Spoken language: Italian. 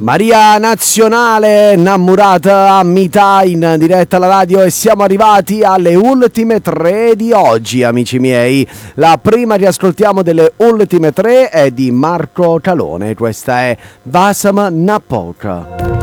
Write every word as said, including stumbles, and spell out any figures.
Maria Nazionale, innamorata a metà, in diretta alla radio, e siamo arrivati alle ultime tre di oggi, amici miei. La prima riascoltiamo delle ultime tre è di Marco Talone, questa è Vasam Napolka.